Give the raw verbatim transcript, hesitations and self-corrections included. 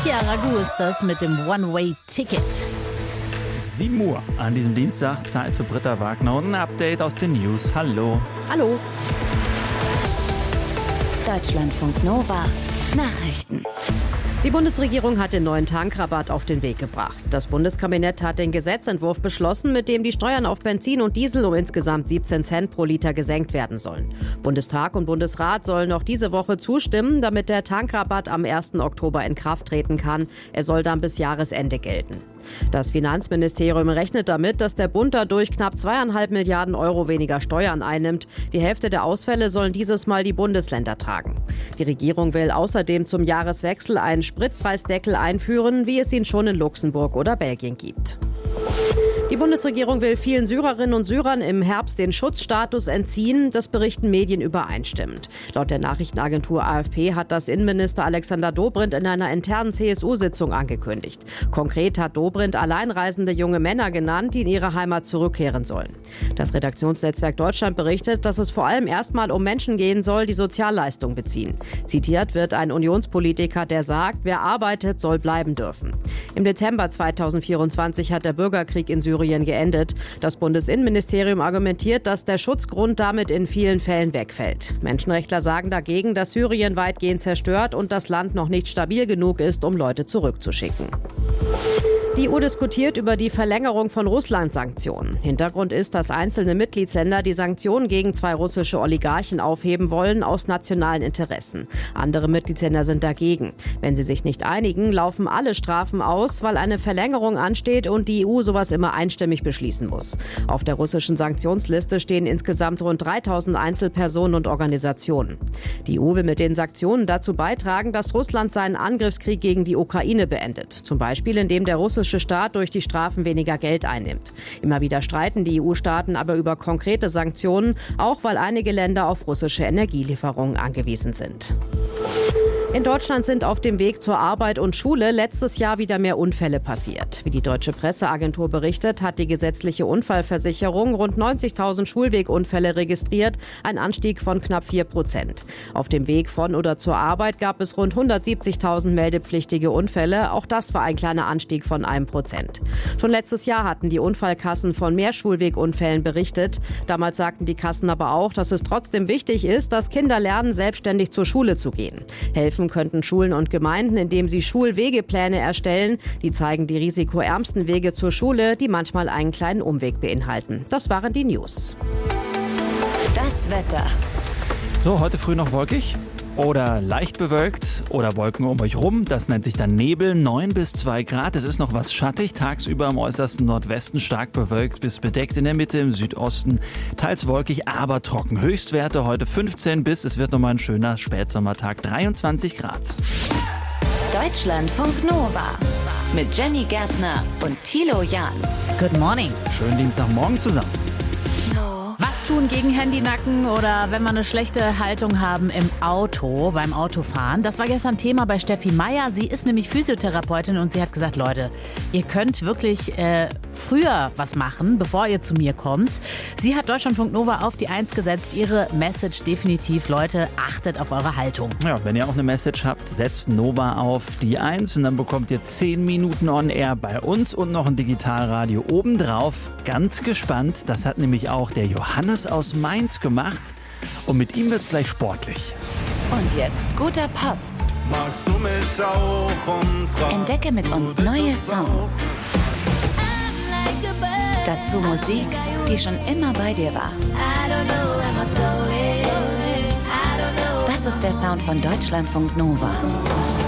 Olivia Ragu ist das mit dem One-Way-Ticket. sieben Uhr an diesem Dienstag, Zeit für Britta Wagner und ein Update aus den News. Hallo. Hallo. Deutschlandfunk Nova Nachrichten. Die Bundesregierung hat den neuen Tankrabatt auf den Weg gebracht. Das Bundeskabinett hat den Gesetzentwurf beschlossen, mit dem die Steuern auf Benzin und Diesel um insgesamt siebzehn Cent pro Liter gesenkt werden sollen. Bundestag und Bundesrat sollen noch diese Woche zustimmen, damit der Tankrabatt am ersten Oktober in Kraft treten kann. Er soll dann bis Jahresende gelten. Das Finanzministerium rechnet damit, dass der Bund dadurch knapp zweieinhalb Milliarden Euro weniger Steuern einnimmt. Die Hälfte der Ausfälle sollen dieses Mal die Bundesländer tragen. Die Regierung will außerdem zum Jahreswechsel einen Spritpreisdeckel einführen, wie es ihn schon in Luxemburg oder Belgien gibt. Die Bundesregierung will vielen Syrerinnen und Syrern im Herbst den Schutzstatus entziehen. Das berichten Medien übereinstimmend. Laut der Nachrichtenagentur A F P hat das Innenminister Alexander Dobrindt in einer internen C S U-Sitzung angekündigt. Konkret hat Dobrindt alleinreisende junge Männer genannt, die in ihre Heimat zurückkehren sollen. Das Redaktionsnetzwerk Deutschland berichtet, dass es vor allem erstmal um Menschen gehen soll, die Sozialleistung beziehen. Zitiert wird ein Unionspolitiker, der sagt, wer arbeitet, soll bleiben dürfen. Im Dezember zweitausendvierundzwanzig hat der Bürgerkrieg in Syrien geendet. Das Bundesinnenministerium argumentiert, dass der Schutzgrund damit in vielen Fällen wegfällt. Menschenrechtler sagen dagegen, dass Syrien weitgehend zerstört und das Land noch nicht stabil genug ist, um Leute zurückzuschicken. Die E U diskutiert über die Verlängerung von Russland-Sanktionen. Hintergrund ist, dass einzelne Mitgliedsländer die Sanktionen gegen zwei russische Oligarchen aufheben wollen aus nationalen Interessen. Andere Mitgliedsländer sind dagegen. Wenn sie sich nicht einigen, laufen alle Strafen aus, weil eine Verlängerung ansteht und die E U sowas immer einstimmig beschließen muss. Auf der russischen Sanktionsliste stehen insgesamt rund dreitausend Einzelpersonen und Organisationen. Die E U will mit den Sanktionen dazu beitragen, dass Russland seinen Angriffskrieg gegen die Ukraine beendet. Zum Beispiel, indem der russische Staat durch die Strafen weniger Geld einnimmt. Immer wieder streiten die E U-Staaten aber über konkrete Sanktionen, auch weil einige Länder auf russische Energielieferungen angewiesen sind. In Deutschland sind auf dem Weg zur Arbeit und Schule letztes Jahr wieder mehr Unfälle passiert. Wie die Deutsche Presseagentur berichtet, hat die gesetzliche Unfallversicherung rund neunzigtausend Schulwegunfälle registriert, ein Anstieg von knapp vier Prozent. Auf dem Weg von oder zur Arbeit gab es rund hundertsiebzigtausend meldepflichtige Unfälle. Auch das war ein kleiner Anstieg von einem Prozent. Schon letztes Jahr hatten die Unfallkassen von mehr Schulwegunfällen berichtet. Damals sagten die Kassen aber auch, dass es trotzdem wichtig ist, dass Kinder lernen, selbstständig zur Schule zu gehen. Helfen könnten Schulen und Gemeinden, indem sie Schulwegepläne erstellen. Die zeigen die risikoärmsten Wege zur Schule, die manchmal einen kleinen Umweg beinhalten. Das waren die News. Das Wetter. So, heute früh noch wolkig oder leicht bewölkt oder Wolken um euch rum. Das nennt sich dann Nebel, neun bis zwei Grad. Es ist noch was schattig, tagsüber im äußersten Nordwesten stark bewölkt bis bedeckt, in der Mitte im Südosten teils wolkig, aber trocken. Höchstwerte heute fünfzehn bis, es wird nochmal ein schöner Spätsommertag, dreiundzwanzig Grad. Deutschlandfunk Nova mit Jenny Gärtner und Thilo Jahn. Good morning. Schönen Dienstagmorgen zusammen. Was tun gegen Handynacken oder wenn wir eine schlechte Haltung haben im Auto, beim Autofahren? Das war gestern Thema bei Steffi Meyer. Sie ist nämlich Physiotherapeutin und sie hat gesagt, Leute, ihr könnt wirklich äh, früher was machen, bevor ihr zu mir kommt. Sie hat Deutschlandfunk Nova auf die Eins gesetzt. Ihre Message definitiv, Leute, achtet auf eure Haltung. Ja, wenn ihr auch eine Message habt, setzt Nova auf die Eins und dann bekommt ihr zehn Minuten on Air bei uns und noch ein Digitalradio obendrauf. Ganz gespannt, das hat nämlich auch der Johannes aus Mainz gemacht und mit ihm wird's gleich sportlich. Und jetzt guter Pop. Magst du mich auch umfragen? Entdecke mit uns neue Songs. Dazu Musik, die schon immer bei dir war. Das ist der Sound von Deutschlandfunk Nova.